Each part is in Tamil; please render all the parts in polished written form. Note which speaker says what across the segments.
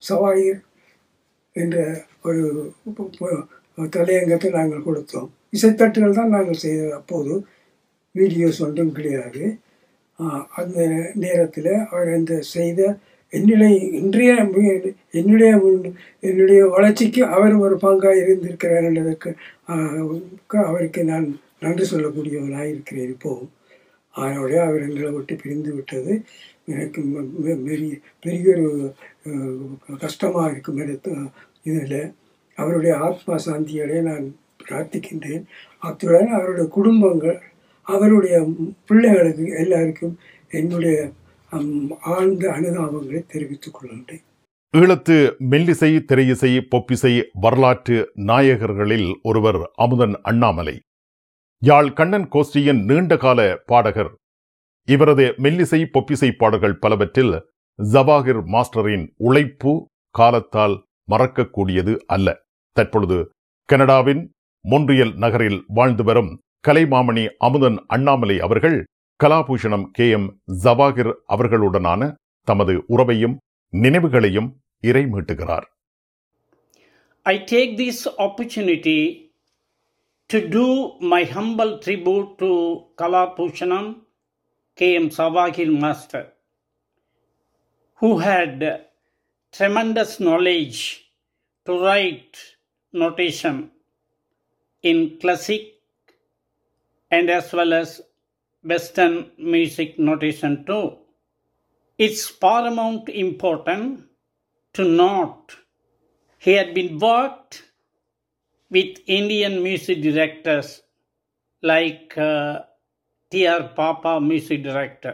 Speaker 1: சவாயிர் என்ற ஒரு தலையங்கத்தை நாங்கள் கொடுத்தோம். இசைத்தட்டுகள் தான் நாங்கள் செய்தது. அப்போது வீடியோஸ் ஒன்றும் கிடையாது. அந்த நேரத்தில் அவர் அந்த செய்த என்னுடைய வளர்ச்சிக்கு அவர் ஒரு பங்காக இருந்திருக்கிறார் என்பதற்கு அவருக்கு நான் நன்றி சொல்லக்கூடியவனாக இருக்கிறேன். இப்போவும் அதனோட அவர் எங்களை விட்டு பிரிந்து விட்டது எனக்கு பெரிய ஒரு கஷ்டமாக இருக்கும். இதில் அவருடைய ஆத்மா சாந்தியோட நான் பிரார்த்திக்கின்றேன். அத்துடன் அவருடைய குடும்பங்கள், அவருடைய பிள்ளைகளுக்கு எல்லாருக்கும் என்னுடைய ஆழ்ந்த அனுதாபங்களை தெரிவித்துக் கொள்கின்றேன்.
Speaker 2: ஈழத்து மெல்லிசை, திரையிசை, பொப்பிசை வரலாற்று நாயகர்களில் ஒருவர் அமுதன் அண்ணாமலை. யாழ் கண்ணன் கோஷ்டியின் நீண்டகால பாடகர். இவரது மெல்லிசை, பொப்பிசை பாடல்கள் பலவற்றில் ஜவாகிர் மாஸ்டரின் உழைப்பு காலத்தால் மறக்கக்கூடியது அல்ல. தற்பொழுது கனடாவின் மொன்றியல் நகரில் வாழ்ந்து வரும் கலைமாமணி அமுதன் அண்ணாமலை அவர்கள் கலாபூஷணம் KM ஜவாகிர் அவர்களுடனான தமது உறவையும் நினைவுகளையும் இறைமீட்டுகிறார்.
Speaker 3: I take this opportunity to do my humble tribute to Kalabhushanam KM Zavagir Master, who had tremendous knowledge to write notation in classic and as well as Western music notation too. It's paramount important to note he had been worked with Indian music directors like T.R. Papa, music director.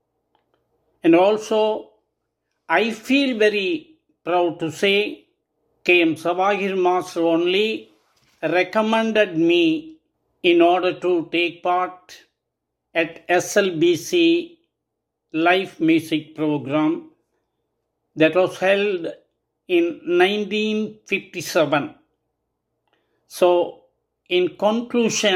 Speaker 3: And also, I feel very proud to say KM Zavagir Master only recommended me in order to take part at SLBC live music program that was held in 1957. So, in conclusion,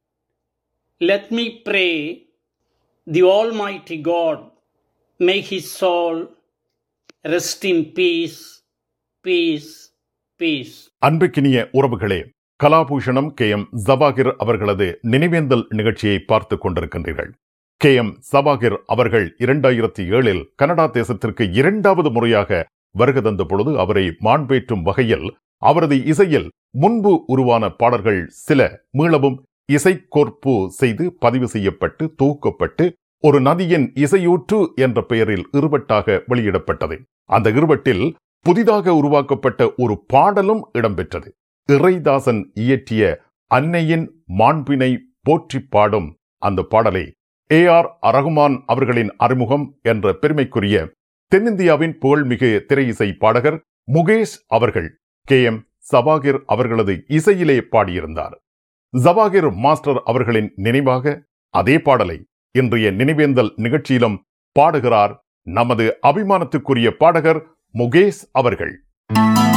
Speaker 3: let me pray the Almighty God may his soul rest in peace, peace, peace.
Speaker 2: அன்பிற்கினிய உறவுகளே, கலாபூஷணம் KM ஜவாகிர் அவர்களது நினைவேந்தல் நிகழ்ச்சியை பார்த்து கொண்டிருக்கின்றீர்கள். KM ஜவாகிர் அவர்கள் 2007 கனடா தேசத்திற்கு 2வது முறையாக வருகை தந்த பொழுது அவரை மாண்பேற்றும் வகையில் அவரது இசையில் முன்பு உருவான பாடல்கள் சில மீளவும் இசைக்கோர்ப்பு செய்து பதிவு செய்யப்பட்டு தொகுக்கப்பட்டு ஒரு நதியின் இசையூற்று என்ற பெயரில் இருவட்டாக வெளியிடப்பட்டது. அந்த இருவட்டில் புதிதாக உருவாக்கப்பட்ட ஒரு பாடலும் இடம்பெற்றது. இறைதாசன் இயற்றிய அன்னையின் மாண்பினை போற்றி பாடும் அந்த பாடலை AR ரகுமான் அவர்களின் அறிமுகம் என்ற பெருமைக்குரிய தென்னிந்தியாவின் புகழ்மிகு திரையிசை பாடகர் முகேஷ் அவர்கள் KM ஜவாகிர் அவர்களது இசையிலே பாடியிருந்தார். ஜவாகிர் மாஸ்டர் அவர்களின் நினைவாக அதே பாடலை இன்றைய நினைவேந்தல் நிகழ்ச்சியிலும் பாடுகிறார் நமது அபிமானத்துக்குரிய பாடகர் முகேஷ் அவர்கள்.